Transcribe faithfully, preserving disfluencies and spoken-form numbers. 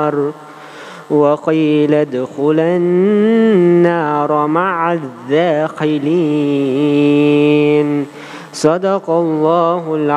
النار وقيل ادخلا النار مع الداخلين. صدق الله العظيم.